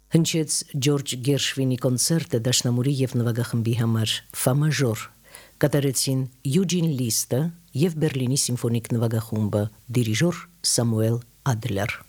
Հնչեց Ջորջ Գերշվինի կոնցերտը դաշնամուրի եւ նվագախմբի համար ֆա մաժոր, կատարեցին Յուջին Լիստը եւ Բերլինի սիմֆոնիկ նվագախումբը, դիրիժոր Սամուել Ադլեր։